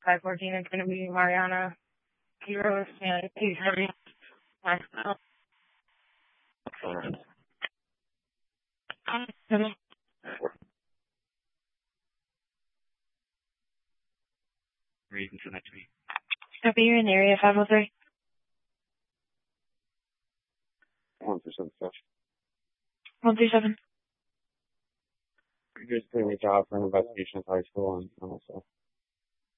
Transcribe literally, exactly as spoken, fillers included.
five fourteen. It's going to be Mariana Quiroz and eight heavy. Where you can send that to me. Copy, you're in area five oh three. one percent stuff. one three seven. You're just doing a job for an investigation at high school and also.